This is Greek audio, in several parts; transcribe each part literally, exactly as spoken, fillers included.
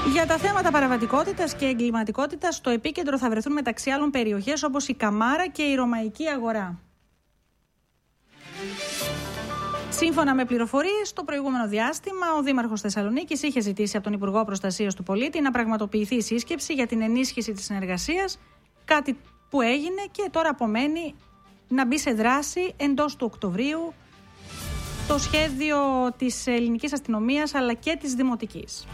Για τα θέματα παραβατικότητας και εγκληματικότητας, στο επίκεντρο θα βρεθούν μεταξύ άλλων περιοχές όπως η Καμάρα και η Ρωμαϊκή Αγορά. Σύμφωνα με πληροφορίες, το προηγούμενο διάστημα ο Δήμαρχος Θεσσαλονίκης είχε ζητήσει από τον Υπουργό Προστασίας του Πολίτη να πραγματοποιηθεί σύσκεψη για την ενίσχυση της συνεργασίας, κάτι που έγινε και τώρα απομένει να μπει σε δράση εντός του Οκτωβρίου το σχέδιο της ελληνικής αστυνομίας αλλά και της δημοτικής.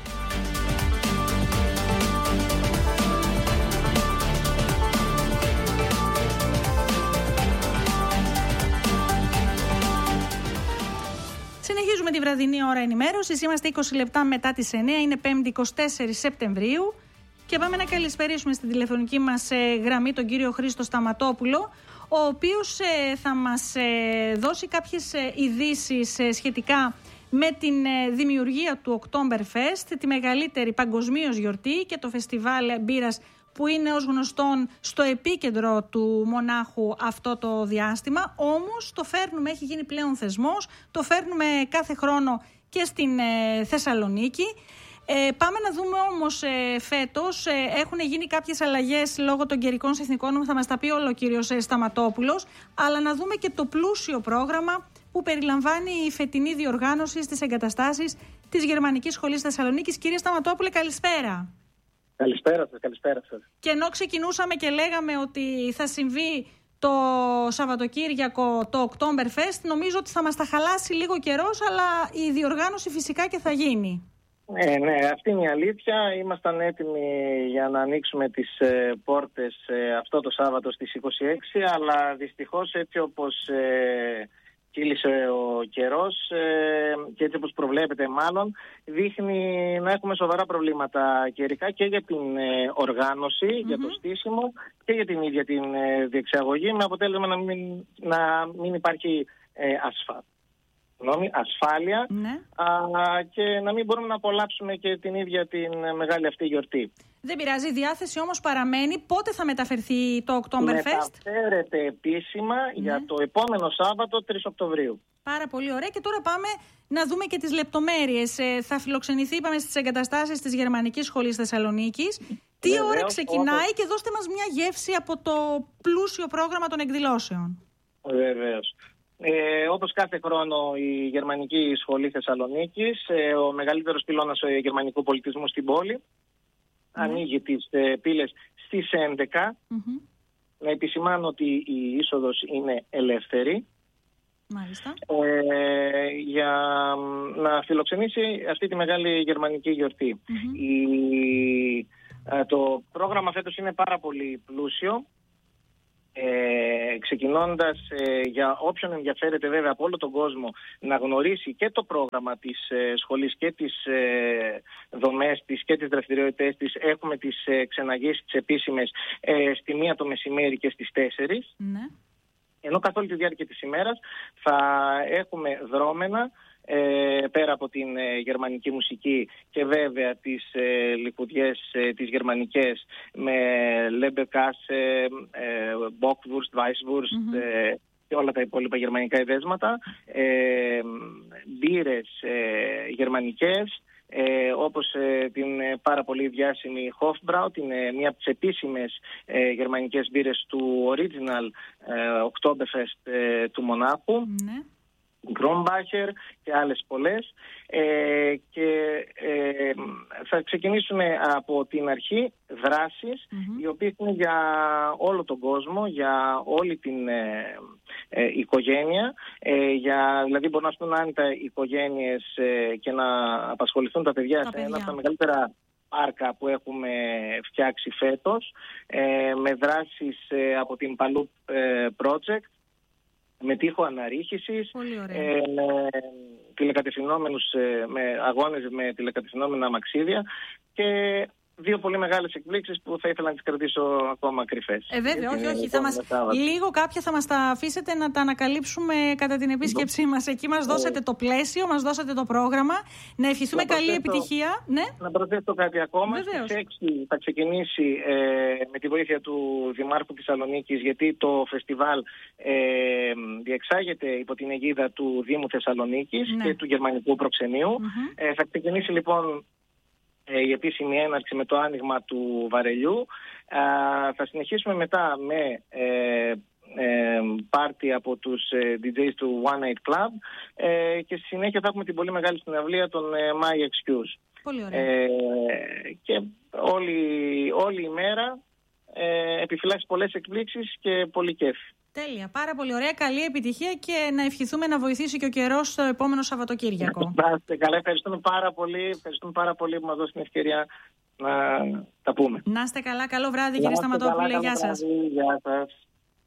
Συνεχίζουμε τη βραδινή ώρα ενημέρωσης. Είμαστε είκοσι λεπτά μετά τις εννιά, είναι πέμπτη εικοστή τέταρτη Σεπτεμβρίου και πάμε να καλησπερίσουμε στην τηλεφωνική μας ε, γραμμή τον κύριο Χρήστο Σταματόπουλο, ο οποίος ε, θα μας ε, δώσει κάποιες ε, ειδήσεις ε, σχετικά με την ε, δημιουργία του Oktoberfest, τη μεγαλύτερη παγκοσμίως γιορτή και το φεστιβάλ μπύρας που είναι ως γνωστόν στο επίκεντρο του Μονάχου αυτό το διάστημα. Όμως το φέρνουμε, έχει γίνει πλέον θεσμός, το φέρνουμε κάθε χρόνο και στην ε, Θεσσαλονίκη. Ε, πάμε να δούμε όμως ε, φέτος, ε, έχουν γίνει κάποιες αλλαγές λόγω των καιρικών συνθηκών, θα μας τα πει όλο ο κύριος ε, Σταματόπουλος, αλλά να δούμε και το πλούσιο πρόγραμμα που περιλαμβάνει η φετινή διοργάνωση στις εγκαταστάσεις της Γερμανικής Σχολής Θεσσαλονίκης. Κύριε Σταματόπουλε, καλησπέρα. Καλησπέρα σας, καλησπέρα σας. Και ενώ ξεκινούσαμε και λέγαμε ότι θα συμβεί το Σαββατοκύριακο το Oktoberfest, νομίζω ότι θα μας τα χαλάσει λίγο καιρός, αλλά η διοργάνωση φυσικά και θα γίνει. Ναι, ναι, αυτή είναι η αλήθεια. Ήμασταν έτοιμοι για να ανοίξουμε τις ε, πόρτες ε, αυτό το Σάββατο στις είκοσι έξι, αλλά δυστυχώς έτσι όπως ε, κύλησε ο καιρός ε, και έτσι όπως προβλέπετε μάλλον, δείχνει να έχουμε σοβαρά προβλήματα καιρικά και για την ε, οργάνωση, mm-hmm. για το στήσιμο και για την ίδια την ε, διεξαγωγή, με αποτέλεσμα να μην, να μην υπάρχει ε, ασφάλεια. ασφάλεια ναι. α, και να μην μπορούμε να απολαύσουμε και την ίδια την μεγάλη αυτή γιορτή. Δεν πειράζει, η διάθεση όμως παραμένει. Πότε θα μεταφερθεί το Oktoberfest? Μεταφέρεται επίσημα ναι. για το επόμενο Σάββατο, τρεις Οκτωβρίου. Πάρα πολύ ωραία. Και τώρα πάμε να δούμε και τις λεπτομέρειες. Ε, θα φιλοξενηθεί, είπαμε, στις εγκαταστάσεις της Γερμανικής Σχολής Θεσσαλονίκης. Τι Βεβαίως, ώρα ξεκινάει όπως... και δώστε μας μια γεύση από το πλούσιο πρόγραμμα των εκδηλώσεων. Βεβαίως. Ε, όπως κάθε χρόνο η Γερμανική Σχολή Θεσσαλονίκης, ε, ο μεγαλύτερος πυλώνας ε, γερμανικού πολιτισμού στην πόλη, mm. ανοίγει τις ε, πύλες στις έντεκα. Mm-hmm. Να επισημάνω ότι η είσοδος είναι ελεύθερη. Μάλιστα. Ε, για να φιλοξενήσει αυτή τη μεγάλη γερμανική γιορτή. Mm-hmm. Η, ε, το πρόγραμμα φέτος είναι πάρα πολύ πλούσιο. Ε, ξεκινώντας ε, για όποιον ενδιαφέρεται βέβαια από όλο τον κόσμο να γνωρίσει και το πρόγραμμα της ε, σχολής και τις ε, δομές της και τις δραστηριότητες της, έχουμε τις ε, ξεναγήσεις τις επίσημες ε, στη μία το μεσημέρι και στις τέσσερις. Ναι. Ενώ καθ' όλη τη διάρκεια της ημέρας θα έχουμε δρόμενα Ε, πέρα από την ε, γερμανική μουσική και βέβαια τις ε, λιχουδιές ε, τις γερμανικές με Leberkäse, ε, Bockwurst, Weisswurst mm-hmm. ε, και όλα τα υπόλοιπα γερμανικά εδέσματα, ε, μπύρες ε, γερμανικές, Ε, όπως ε, την ε, πάρα πολύ διάσημη Hofbrau, την, ε, μία από τις επίσημες ε, γερμανικές μπύρες του Original ε, Oktoberfest ε, του Μονάχου, mm-hmm. Γκρόμπαχερ και άλλες πολλές, ε, και ε, θα ξεκινήσουν από την αρχή δράσεις mm-hmm. οι οποίες είναι για όλο τον κόσμο, για όλη την ε, ε, οικογένεια, ε, για, δηλαδή μπορούν να σπούν άνετα οικογένειες ε, και να απασχοληθούν τα παιδιά τα σε παιδιά. Ένα από τα μεγαλύτερα πάρκα που έχουμε φτιάξει φέτος, ε, με δράσεις ε, από την Paloo ε, Project, με τείχο αναρρίχησης, ε, με τηλεκατευθυνόμενους, ε, με αγώνες με τηλεκατευθυνόμενα αμαξίδια και δύο πολύ μεγάλες εκπλήξεις που θα ήθελα να τις κρατήσω ακόμα κρυφές. Ε, βέβαια, όχι, όχι. Θα μας... Λίγο κάποια θα μας τα αφήσετε να τα ανακαλύψουμε κατά την επίσκεψή μας. Εκεί μας δώσετε ε... το πλαίσιο, μας δώσετε το πρόγραμμα. Να ευχηθούμε να καλή προσθέσω... επιτυχία. Ναι. Να προσθέσω κάτι ακόμα. Στις έξι θα ξεκινήσει ε, με τη βοήθεια του Δημάρχου Θεσσαλονίκης, γιατί το φεστιβάλ ε, διεξάγεται υπό την αιγίδα του Δήμου Θεσσαλονίκης, ναι, και του Γερμανικού Προξενείου. Mm-hmm. Ε, θα ξεκινήσει λοιπόν η επίσημη έναρξη με το άνοιγμα του βαρελιού. Θα συνεχίσουμε μετά με πάρτι από τους ντι τζέις του One Night Club και στη συνέχεια θα έχουμε την πολύ μεγάλη συναυλία των My Excuse. Πολύ ωραία. Ε, και όλη, όλη η μέρα ε, επιφυλάξει πολλές εκπλήξεις και πολύ κέφι. Τέλεια, πάρα πολύ ωραία, καλή επιτυχία και να ευχηθούμε να βοηθήσει και ο καιρός στο επόμενο Σαββατοκύριακο. Να καλά, ευχαριστούμε πάρα πολύ, ευχαριστούμε πάρα πολύ που μας δώσει την ευκαιρία να τα πούμε. Να είστε καλά, καλό βράδυ κύριε Σταματόπουλε, γεια σας. Γεια σας.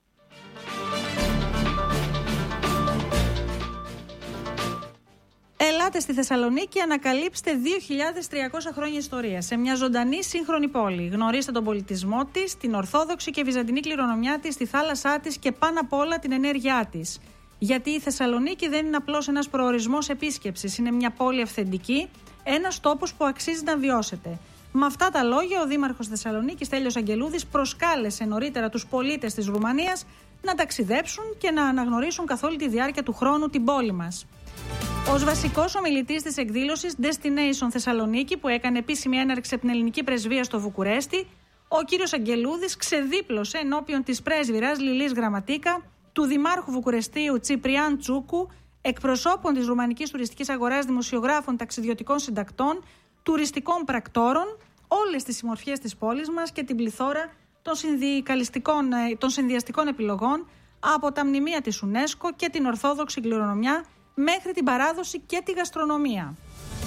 Ελάτε στη Θεσσαλονίκη, ανακαλύψτε δύο χιλιάδες τριακόσια χρόνια ιστορία σε μια ζωντανή σύγχρονη πόλη. Γνωρίστε τον πολιτισμό της, την ορθόδοξη και βυζαντινή κληρονομιά της, τη θάλασσά της και πάνω απ' όλα την ενέργειά της. Γιατί η Θεσσαλονίκη δεν είναι απλώς ένας προορισμός επίσκεψης, είναι μια πόλη αυθεντική, ένας τόπος που αξίζει να βιώσετε. Με αυτά τα λόγια, ο Δήμαρχος Θεσσαλονίκης Στέλιος Αγγελούδης προσκάλεσε νωρίτερα τους πολίτες της Ρουμανίας να ταξιδέψουν και να αναγνωρίσουν καθ' όλη τη διάρκεια του χρόνου την πόλη μας. Ως βασικός ομιλητής της εκδήλωσης Destination Θεσσαλονίκη, που έκανε επίσημη έναρξη από την ελληνική πρεσβεία στο Βουκουρέστι, ο κύριος Αγγελούδης ξεδίπλωσε ενώπιον της πρέσβυρας Λιλής Γραμματίκα, του Δημάρχου Βουκουρεστίου Τσιπριάν Τσούκου, εκπροσώπων της Ρουμανικής Τουριστικής Αγοράς, δημοσιογράφων, ταξιδιωτικών συντακτών, τουριστικών πρακτόρων, όλες τις συμμορφιές της πόλης μας και την πληθώρα των, των συνδυαστικών επιλογών από τα μνημεία της UNESCO και την ορθόδοξη κληρονομιά μέχρι την παράδοση και τη γαστρονομία.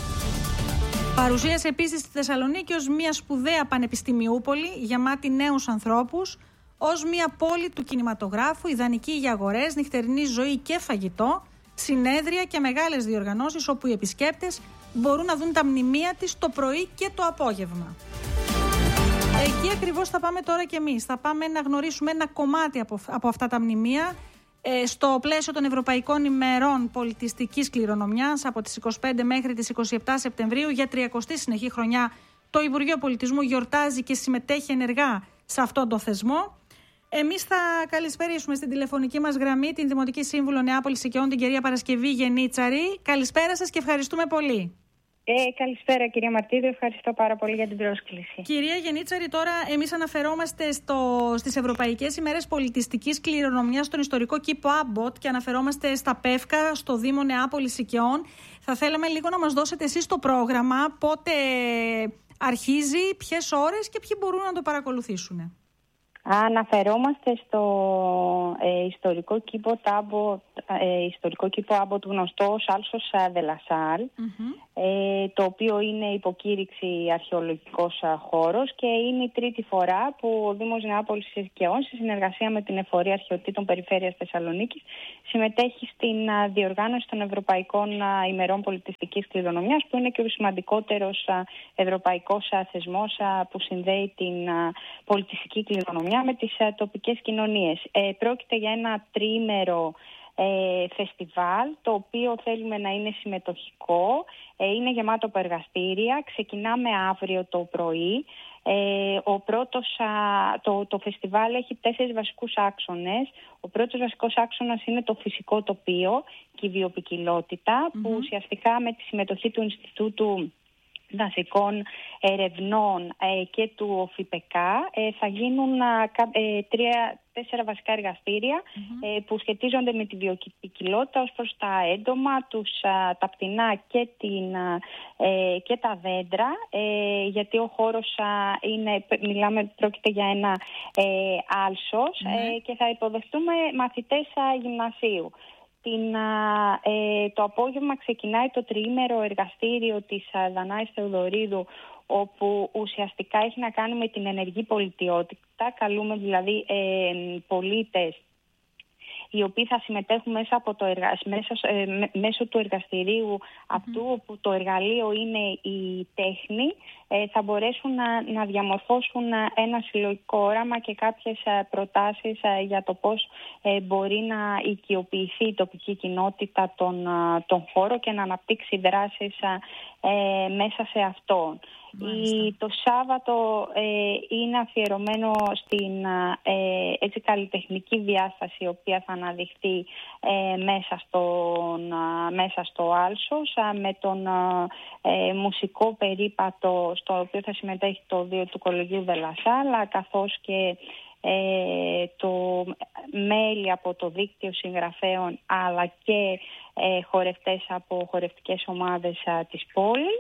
Παρουσίασε επίσης τη Θεσσαλονίκη ως μια σπουδαία πανεπιστημιούπολη γεμάτη νέους ανθρώπους, ως μια πόλη του κινηματογράφου, ιδανική για αγορές, νυχτερινή ζωή και φαγητό, συνέδρια και μεγάλες διοργανώσεις όπου οι επισκέπτες μπορούν να δουν τα μνημεία της το πρωί και το απόγευμα. Εκεί ακριβώς θα πάμε τώρα κι εμείς. Θα πάμε να γνωρίσουμε ένα κομμάτι από, από αυτά τα μνημεία στο πλαίσιο των Ευρωπαϊκών ημερών πολιτιστικής κληρονομιάς από τις είκοσι πέντε μέχρι τις είκοσι επτά Σεπτεμβρίου. Για τριακοστή συνεχή χρονιά το Υπουργείο Πολιτισμού γιορτάζει και συμμετέχει ενεργά σε αυτόν τον θεσμό. Εμείς θα καλησπερίσουμε στην τηλεφωνική μας γραμμή την Δημοτική Σύμβουλο Νεάπολης Οικειών, την κυρία Παρασκευή Γενίτσαρη. Καλησπέρα σας και ευχαριστούμε πολύ. Ε, καλησπέρα κυρία Μαρτίδου, ευχαριστώ πάρα πολύ για την πρόσκληση. Κυρία Γενίτσαρη, τώρα εμείς αναφερόμαστε στο, στις Ευρωπαϊκές ημέρες πολιτιστικής κληρονομιάς στον ιστορικό κήπο Άμποτ και αναφερόμαστε στα Πεύκα, στο Δήμο Νεάπολης Οικειών. Θα θέλαμε λίγο να μας δώσετε εσείς το πρόγραμμα, πότε αρχίζει, ποιες ώρες και ποιοι μπορούν να το παρακολουθήσουν. Αναφερόμαστε στο ε, ιστορικό κήπο Άμποτ, ε, ιστορικό κήπο Άμποτ γνωστό ως Άλσος Δελασάλ, mm-hmm. ε, το οποίο είναι υποκήρυξη αρχαιολογικός χώρος και είναι η τρίτη φορά που ο Δήμος Νεάπολης Οικειών, σε συνεργασία με την Εφορία Αρχαιοτήτων Περιφέρειας Θεσσαλονίκης, συμμετέχει στην α, διοργάνωση των Ευρωπαϊκών α, ημερών πολιτιστικής κληρονομιάς, που είναι και ο σημαντικότερος α, ευρωπαϊκός α, θεσμός α, που συνδέει την α, πολιτιστική κληρονομιά με τις α, τοπικές κοινωνίες. Ε, πρόκειται για ένα τριήμερο ε, φεστιβάλ, το οποίο θέλουμε να είναι συμμετοχικό, ε, είναι γεμάτο από εργαστήρια, ξεκινάμε αύριο το πρωί. Ε, ο πρώτος, α, το, το φεστιβάλ έχει τέσσερις βασικούς άξονες. Ο πρώτος βασικός άξονας είναι το φυσικό τοπίο και η βιοποικιλότητα, mm-hmm. που ουσιαστικά με τη συμμετοχή του Ινστιτούτου Δασικών Ερευνών ε, και του ΟΦΙΠΕΚΑ ε, θα γίνουν ε, τρία, τέσσερα βασικά εργαστήρια mm-hmm. ε, που σχετίζονται με τη βιοποικιλότητα ως προς τα έντομα, τους, α, τα πτηνά και, την, ε, και τα δέντρα, ε, γιατί ο χώρος α, είναι, μιλάμε, πρόκειται για ένα ε, άλσος mm-hmm. ε, και θα υποδεχτούμε μαθητές α, γυμνασίου. Την, ε, το απόγευμα ξεκινάει το τριήμερο εργαστήριο της Δανάης Θεοδωρίδου, όπου ουσιαστικά έχει να κάνει με την ενεργή πολιτιότητα. Καλούμε δηλαδή ε, πολίτες οι οποίοι θα συμμετέχουν μέσα από το εργα... μέσα, ε, μέσω του εργαστηρίου mm-hmm. αυτού, όπου το εργαλείο είναι η τέχνη, ε, θα μπορέσουν να, να διαμορφώσουν ένα συλλογικό όραμα και κάποιες ε, προτάσεις ε, για το πώς ε, μπορεί να οικειοποιηθεί η τοπική κοινότητα τον, τον χώρο και να αναπτύξει δράσεις ε, μέσα σε αυτόν. Η, το Σάββατο ε, είναι αφιερωμένο στην ε, έτσι, καλλιτεχνική διάσταση, η οποία θα αναδειχθεί ε, μέσα, στον, α, μέσα στο Άλσος, α, με τον α, ε, μουσικό περίπατο, στο οποίο θα συμμετέχει το Οδείο του Κολεγίου Δελασάλα, καθώς και ε, το μέλη από το δίκτυο συγγραφέων, αλλά και ε, χορευτές από χορευτικές ομάδες α, της πόλης.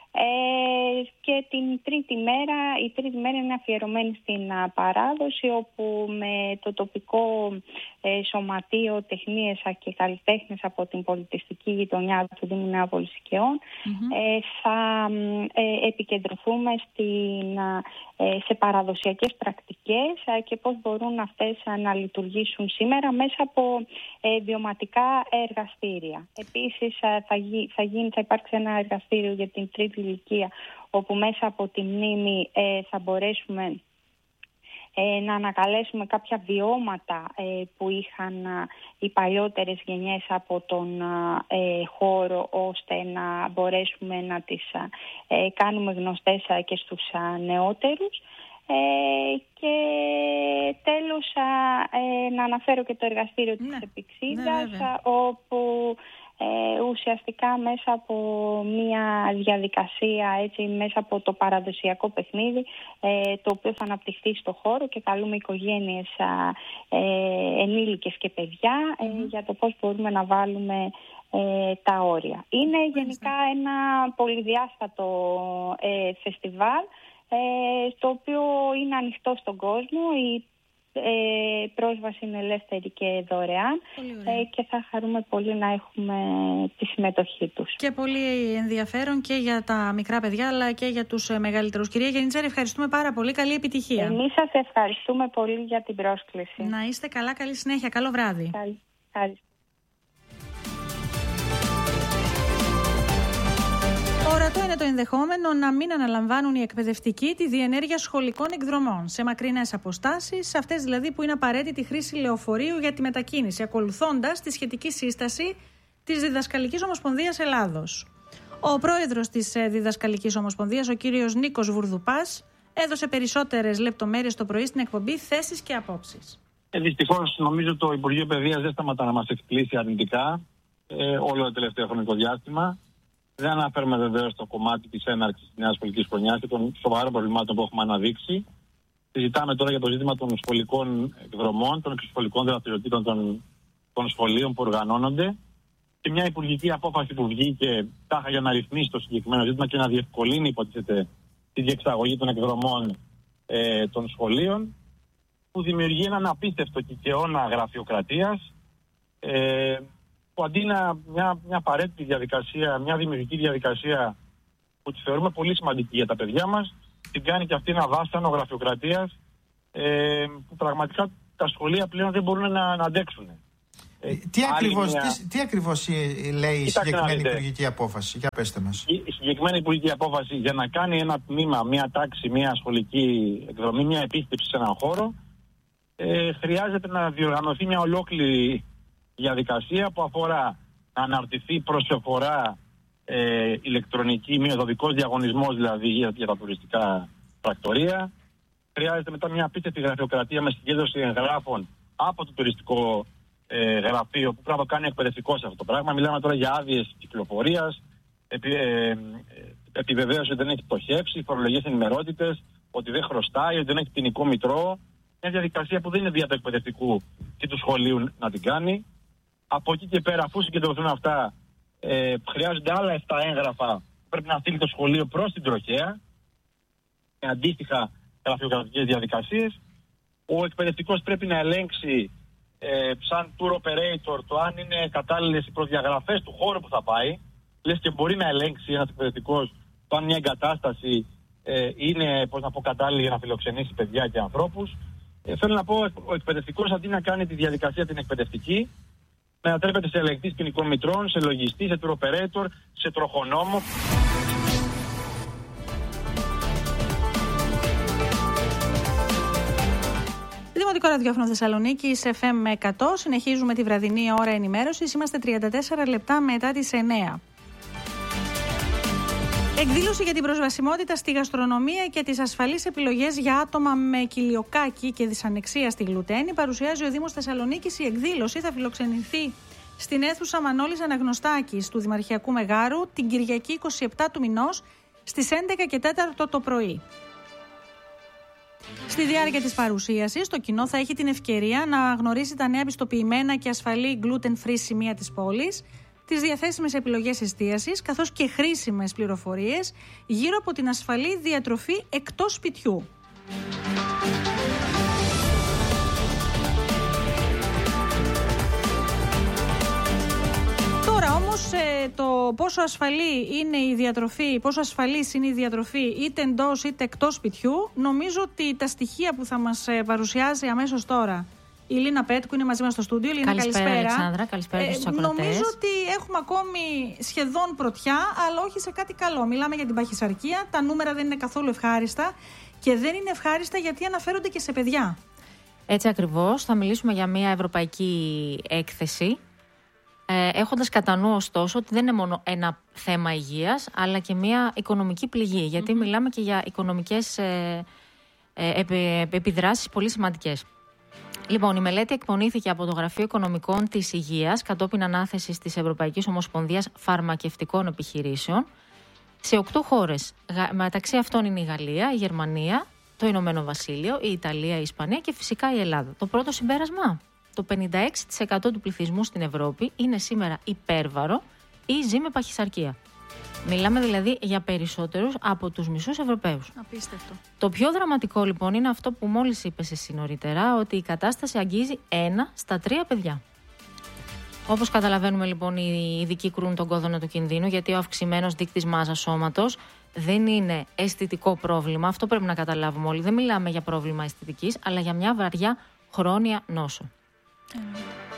Ε, και την τρίτη μέρα, η τρίτη μέρα είναι αφιερωμένη στην α, παράδοση, όπου με το τοπικό ε, σωματείο τεχνίες και καλλιτέχνες από την πολιτιστική γειτονιά του Δήμου Νεάπολης Οικειών mm-hmm. ε, θα ε, επικεντρωθούμε στην, ε, σε παραδοσιακές πρακτικές ε, και πώς μπορούν αυτές ε, να λειτουργήσουν σήμερα μέσα από ε, βιωματικά εργαστήρια. Επίσης ε, θα, γι, θα, γίνει, θα υπάρξει ένα εργαστήριο για την τρίτη ηλικία, όπου μέσα από τη μνήμη ε, θα μπορέσουμε ε, να ανακαλέσουμε κάποια βιώματα ε, που είχαν ε, οι παλιότερες γενιές από τον ε, χώρο, ώστε να μπορέσουμε να τις ε, κάνουμε γνωστές ε, και στους ε, νεότερους. Ε, και τέλος ε, να αναφέρω και το εργαστήριο ναι. της Επιξίδας, ναι, όπου Ε, ουσιαστικά μέσα από μια διαδικασία, έτσι, μέσα από το παραδοσιακό παιχνίδι, ε, το οποίο θα αναπτυχθεί στο χώρο, και καλούμε οικογένειες, ε, ενήλικες και παιδιά ε, mm-hmm. για το πώς μπορούμε να βάλουμε ε, τα όρια. Είναι mm-hmm. γενικά ένα πολυδιάστατο ε, φεστιβάλ, ε, το οποίο είναι ανοιχτό στον κόσμο. Η Ε, πρόσβαση είναι ελεύθερη και δωρεάν ε, και θα χαρούμε πολύ να έχουμε τη συμμετοχή τους. Και πολύ ενδιαφέρον και για τα μικρά παιδιά αλλά και για τους μεγαλύτερους. Κυρία Γενιτσέρη, ευχαριστούμε πάρα πολύ. Καλή επιτυχία. Εμείς σας ευχαριστούμε πολύ για την πρόσκληση. Να είστε καλά, καλή συνέχεια. Καλό βράδυ. Καλή. Καλή. Ορατό είναι το ενδεχόμενο να μην αναλαμβάνουν οι εκπαιδευτικοί τη διενέργεια σχολικών εκδρομών σε μακρινές αποστάσεις, αυτές δηλαδή που είναι απαραίτητη χρήση λεωφορείου για τη μετακίνηση, ακολουθώντας τη σχετική σύσταση της Διδασκαλικής Ομοσπονδίας Ελλάδος. Ο πρόεδρος της Διδασκαλικής Ομοσπονδίας, ο κύριος Νίκος Βουρδουπάς, έδωσε περισσότερες λεπτομέρειες το πρωί στην εκπομπή Θέσεις και Απόψεις. Ε, δυστυχώς, νομίζω το Υπουργείο Παιδείας δεν σταματά να μας εκπλήσει αρνητικά ε, όλο το τελευταίο χρονικό διάστημα. Δεν αναφέρουμε βεβαίως το κομμάτι της έναρξης της νέας σχολικής χρονιάς και των σοβαρών προβλημάτων που έχουμε αναδείξει. Συζητάμε τώρα για το ζήτημα των σχολικών εκδρομών, των εξωσχολικών δραστηριοτήτων των, των σχολείων που οργανώνονται. Και μια υπουργική απόφαση που βγήκε τάχα για να ρυθμίσει το συγκεκριμένο ζήτημα και να διευκολύνει, υποτίθεται, τη διεξαγωγή των εκδρομών ε, των σχολείων, που δημιουργεί έναν απίστευτο κικαιώνα γραφειοκρατίας. Ε, που αντί να μια, μια απαραίτητη διαδικασία, μια δημιουργική διαδικασία που τη θεωρούμε πολύ σημαντική για τα παιδιά μας, την κάνει και αυτή ένα βάσανο γραφειοκρατίας ε, που πραγματικά τα σχολεία πλέον δεν μπορούν να, να αντέξουν. Ε, τι, ακριβώς, μια... τι, τι ακριβώς λέει η συγκεκριμένη υπουργική απόφαση, για πέστε μας. Η, η συγκεκριμένη υπουργική απόφαση για να κάνει ένα τμήμα, μια τάξη, μια σχολική εκδρομή, μια επίσκεψη σε έναν χώρο, ε, χρειάζεται να διοργανωθεί μια ολόκληρη διαδικασία που αφορά να αναρτηθεί προσφορά ε, ηλεκτρονική, μειοδοτικός διαγωνισμός δηλαδή για, για τα τουριστικά πρακτορία. Χρειάζεται μετά μια απίστευτη γραφειοκρατία με συγκέντρωση εγγράφων από το τουριστικό ε, γραφείο που πρέπει να το κάνει εκπαιδευτικό σε αυτό το πράγμα. Μιλάμε τώρα για άδειες κυκλοφορίας, επι, ε, ε, επιβεβαίωση ότι δεν έχει πτωχεύσει, φορολογικές ενημερότητες, ότι δεν χρωστάει, ότι δεν έχει ποινικό μητρό. Μια διαδικασία που δεν είναι δια του εκπαιδευτικού και του σχολείου να την κάνει. Από εκεί και πέρα, αφού συγκεντρωθούν αυτά, ε, χρειάζονται άλλα επτά έγγραφα που πρέπει να στείλει το σχολείο προς την τροχέα, με αντίστοιχα γραφειοκρατικές διαδικασίες. Ο εκπαιδευτικός πρέπει να ελέγξει ε, σαν tour operator το αν είναι κατάλληλες οι προδιαγραφές του χώρου που θα πάει. Λες και μπορεί να ελέγξει ένας εκπαιδευτικός το αν μια εγκατάσταση ε, είναι, πώς να πω, κατάλληλη για να φιλοξενήσει παιδιά και ανθρώπους. Ε, θέλω να πω, ο εκπαιδευτικός αντί να κάνει τη διαδικασία την εκπαιδευτική, μετατρέπεται σε ελεγκτής ποινικών μητρών, σε λογιστή, σε tour operator, σε τροχονόμο. Δημοτικό Ραδιόφωνο Θεσσαλονίκης εφ εμ εκατό. Συνεχίζουμε τη βραδινή ώρα ενημέρωσης. Είμαστε τριάντα τέσσερα λεπτά μετά τις εννέα. Εκδήλωση για την προσβασιμότητα στη γαστρονομία και τις ασφαλείς επιλογές για άτομα με κοιλιοκάκι και δυσανεξία στη γλουτένη παρουσιάζει ο Δήμος Θεσσαλονίκης. Η εκδήλωση θα φιλοξενηθεί στην αίθουσα Μανώλης Αναγνωστάκης του Δημαρχιακού Μεγάρου την Κυριακή είκοσι επτά του μηνός στις έντεκα και τέσσερα το πρωί. Στη διάρκεια της παρουσίασης, το κοινό θα έχει την ευκαιρία να γνωρίσει τα νέα πιστοποιημένα και ασφαλή gluten-free σημεία της πόλης, τις διαθέσιμες επιλογές εστίασης, καθώς και χρήσιμες πληροφορίες γύρω από την ασφαλή διατροφή εκτός σπιτιού. Τώρα όμως το πόσο ασφαλή είναι η διατροφή, πόσο ασφαλής είναι η διατροφή είτε εντός είτε εκτός σπιτιού, νομίζω ότι τα στοιχεία που θα μας παρουσιάζει αμέσως τώρα η Λίνα Πέτκου είναι μαζί μας στο στούντιο. Λίνα, καλησπέρα. Καλησπέρα, Αλεξάνδρα, καλησπέρα και στους ακροατές. Νομίζω ότι έχουμε ακόμη σχεδόν πρωτιά, αλλά όχι σε κάτι καλό. Μιλάμε για την παχυσαρκία. Τα νούμερα δεν είναι καθόλου ευχάριστα και δεν είναι ευχάριστα γιατί αναφέρονται και σε παιδιά. Έτσι ακριβώς. Θα μιλήσουμε για μια ευρωπαϊκή έκθεση. Ε, έχοντας κατά νου ωστόσο ότι δεν είναι μόνο ένα θέμα υγείας, αλλά και μια οικονομική πληγή. Γιατί mm-hmm. μιλάμε και για οικονομικές ε, ε, επι, επιδράσεις πολύ σημαντικές. Λοιπόν, η μελέτη εκπονήθηκε από το Γραφείο Οικονομικών της Υγείας κατόπιν ανάθεσης της Ευρωπαϊκής Ομοσπονδίας Φαρμακευτικών Επιχειρήσεων σε οκτώ χώρες. Μεταξύ αυτών είναι η Γαλλία, η Γερμανία, το Ηνωμένο Βασίλειο, η Ιταλία, η Ισπανία και φυσικά η Ελλάδα. Το πρώτο συμπέρασμα: το πενήντα έξι τοις εκατό του πληθυσμού στην Ευρώπη είναι σήμερα υπέρβαρο ή ζει με παχυσαρκία. Μιλάμε δηλαδή για περισσότερους από τους μισούς Ευρωπαίους. Απίστευτο. Το πιο δραματικό λοιπόν είναι αυτό που μόλις είπες εσύ νωρίτερα, ότι η κατάσταση αγγίζει ένα στα τρία παιδιά. Όπως καταλαβαίνουμε λοιπόν, οι ειδικοί κρούν τον κόδωνα του κινδύνου, γιατί ο αυξημένος δείκτης μάζας σώματος δεν είναι αισθητικό πρόβλημα. Αυτό πρέπει να καταλάβουμε όλοι. Δεν μιλάμε για πρόβλημα αισθητικής, αλλά για μια βαριά χρόνια νόσο. Mm.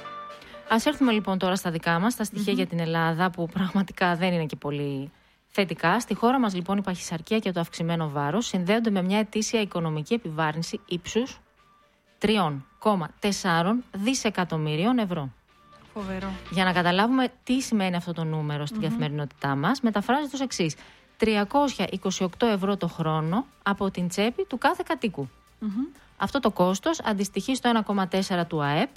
Ας έρθουμε λοιπόν τώρα στα δικά μας, στα στοιχεία mm-hmm. για την Ελλάδα, που πραγματικά δεν είναι και πολύ θετικά. Στη χώρα μας λοιπόν η παχυσαρκία και το αυξημένο βάρος συνδέονται με μια ετήσια οικονομική επιβάρυνση ύψους τρία κόμμα τέσσερα δισεκατομμυρίων ευρώ. Φοβερό. Για να καταλάβουμε τι σημαίνει αυτό το νούμερο στην mm-hmm. καθημερινότητά μας, μεταφράζεται ως εξής: τριακόσια είκοσι οκτώ ευρώ το χρόνο από την τσέπη του κάθε κατοίκου. Mm-hmm. Αυτό το κόστος αντιστοιχεί στο ένα κόμμα τέσσερα του ΑΕΠ.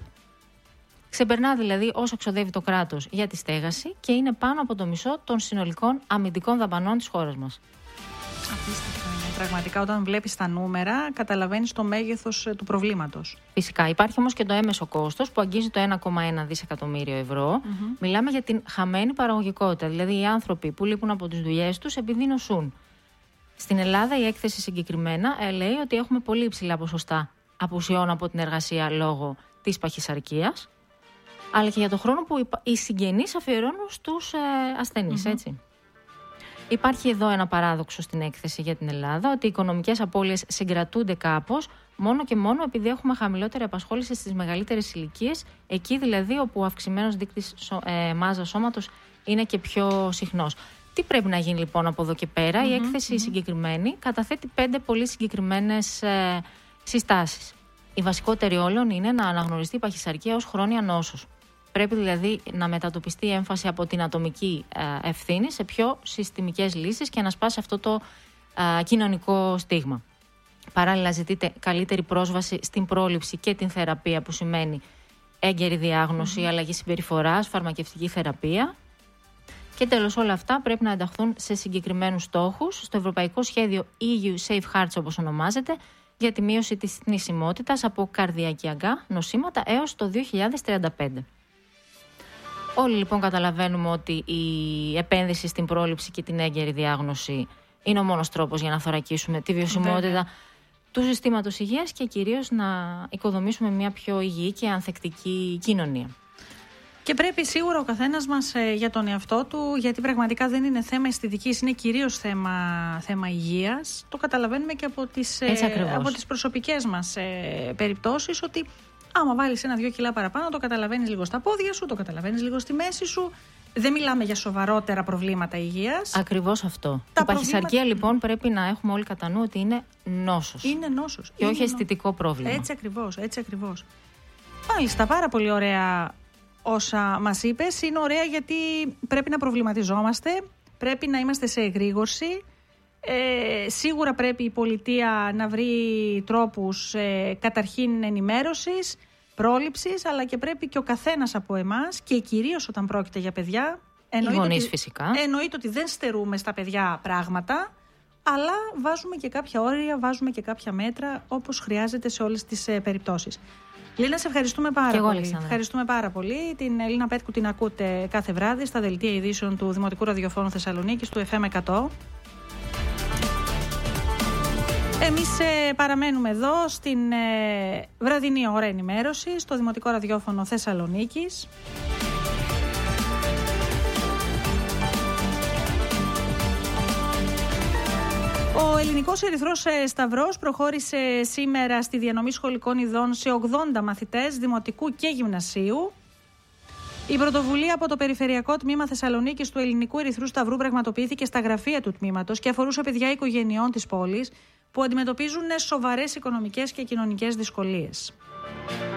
Ξεπερνά δηλαδή όσο ξοδεύει το κράτος για τη στέγαση και είναι πάνω από το μισό των συνολικών αμυντικών δαπανών της χώρας μας. Απίστευτο είναι. Πραγματικά, όταν βλέπεις τα νούμερα, καταλαβαίνεις το μέγεθος του προβλήματος. Φυσικά. Υπάρχει όμως και το έμεσο κόστος που αγγίζει το ένα κόμμα ένα δισεκατομμύριο ευρώ. Mm-hmm. Μιλάμε για την χαμένη παραγωγικότητα. Δηλαδή οι άνθρωποι που λείπουν από τις δουλειές τους επειδή νοσούν. Στην Ελλάδα η έκθεση συγκεκριμένα λέει ότι έχουμε πολύ υψηλά ποσοστά απουσιών από την εργασία λόγω της παχυσαρκίας, αλλά και για το χρόνο που οι συγγενείς αφιερώνουν στους ε, ασθενείς, mm-hmm. έτσι. Υπάρχει εδώ ένα παράδοξο στην έκθεση για την Ελλάδα, ότι οι οικονομικές απώλειες συγκρατούνται κάπως μόνο και μόνο επειδή έχουμε χαμηλότερη απασχόληση στις μεγαλύτερες ηλικίες, εκεί δηλαδή όπου ο αυξημένος δείκτης ε, μάζας σώματος είναι και πιο συχνός. Τι πρέπει να γίνει λοιπόν από εδώ και πέρα? Mm-hmm, η έκθεση mm-hmm. συγκεκριμένη καταθέτει πέντε πολύ συγκεκριμένες ε, συστάσεις. Η βασικότερη όλων είναι να αναγνωριστεί η παχυσαρκία ως χρόνια νόσος. Πρέπει δηλαδή να μετατοπιστεί η έμφαση από την ατομική ε, ευθύνη σε πιο συστημικές λύσεις και να σπάσει αυτό το ε, κοινωνικό στίγμα. Παράλληλα, ζητείται καλύτερη πρόσβαση στην πρόληψη και την θεραπεία, που σημαίνει έγκαιρη διάγνωση, mm-hmm. αλλαγή συμπεριφοράς, φαρμακευτική θεραπεία. Και τέλος, όλα αυτά πρέπει να ενταχθούν σε συγκεκριμένους στόχους στο Ευρωπαϊκό Σχέδιο ι γιου Safe Hearts, όπως ονομάζεται, για τη μείωση της θνησιμότητας από καρδιακιακά νοσήματα έως το δύο χιλιάδες τριάντα πέντε. Όλοι λοιπόν καταλαβαίνουμε ότι η επένδυση στην πρόληψη και την έγκαιρη διάγνωση είναι ο μόνος τρόπος για να θωρακίσουμε τη βιωσιμότητα yeah. του συστήματος υγείας και κυρίως να οικοδομήσουμε μια πιο υγιή και ανθεκτική κοινωνία. Και πρέπει σίγουρα ο καθένας μας ε, για τον εαυτό του, γιατί πραγματικά δεν είναι θέμα αισθητικής, είναι κυρίως θέμα, θέμα υγείας. Το καταλαβαίνουμε και από τις, ε, από τις προσωπικές μας ε, περιπτώσεις, ότι άμα βάλεις ένα-δυο κιλά παραπάνω, το καταλαβαίνεις λίγο στα πόδια σου, το καταλαβαίνεις λίγο στη μέση σου. Δεν μιλάμε για σοβαρότερα προβλήματα υγείας. Ακριβώς αυτό. Τα η παχυσαρκία προβλήματα... λοιπόν πρέπει να έχουμε όλοι κατά νου ότι είναι νόσος. Είναι νόσος. Και είναι όχι αισθητικό πρόβλημα. Έτσι ακριβώς, έτσι ακριβώς. Μάλιστα, πάρα πολύ ωραία όσα μας είπες. Είναι ωραία γιατί πρέπει να προβληματιζόμαστε, πρέπει να είμαστε σε εγρήγορση. Ε, σίγουρα πρέπει η πολιτεία να βρει τρόπους ε, καταρχήν ενημέρωσης, πρόληψης, αλλά και πρέπει και ο καθένας από εμάς, και κυρίως όταν πρόκειται για παιδιά, εννοείται, γονείς, ότι, φυσικά. εννοείται ότι δεν στερούμε στα παιδιά πράγματα, αλλά βάζουμε και κάποια όρια, βάζουμε και κάποια μέτρα όπως χρειάζεται σε όλες τις ε, περιπτώσεις. Λίνα, σε ευχαριστούμε πάρα εγώ, πολύ. Αλεξάνδρα. Ευχαριστούμε πάρα πολύ. Την Λίνα Πέτκου την ακούτε κάθε βράδυ στα δελτία ειδήσεων του Δημοτικού Ραδιοφώνου Θεσσαλονίκης, του εφ εμ εκατό. Εμείς ε, παραμένουμε εδώ στην ε, βραδινή ώρα ενημέρωση στο Δημοτικό Ραδιόφωνο Θεσσαλονίκης. Ο Ελληνικός Ερυθρός Σταυρός προχώρησε σήμερα στη διανομή σχολικών ειδών σε ογδόντα μαθητές δημοτικού και γυμνασίου. Η πρωτοβουλία από το Περιφερειακό Τμήμα Θεσσαλονίκης του Ελληνικού Ερυθρού Σταυρού πραγματοποιήθηκε στα γραφεία του τμήματος και αφορούσε παιδιά οικογενειών της πόλης που αντιμετωπίζουν σοβαρές οικονομικές και κοινωνικές δυσκολίες.